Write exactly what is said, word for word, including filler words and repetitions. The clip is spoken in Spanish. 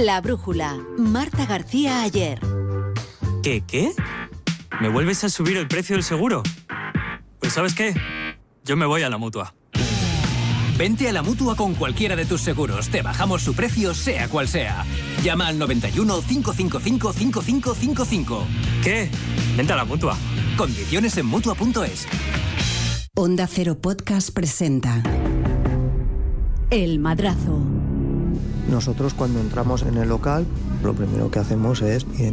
La Brújula, Marta García Ayer. ¿Qué, qué? ¿Me vuelves a subir el precio del seguro? Pues ¿sabes qué? Yo me voy a la Mutua. Vente a la Mutua con cualquiera de tus seguros. Te bajamos su precio, sea cual sea. Llama al noventa y uno, cinco cinco cinco, cinco cinco cinco cinco. ¿Qué? Vente a la Mutua. Condiciones en Mutua punto es. Onda Cero Podcast presenta El Madrazo. Nosotros cuando entramos en el local, lo primero que hacemos es identificar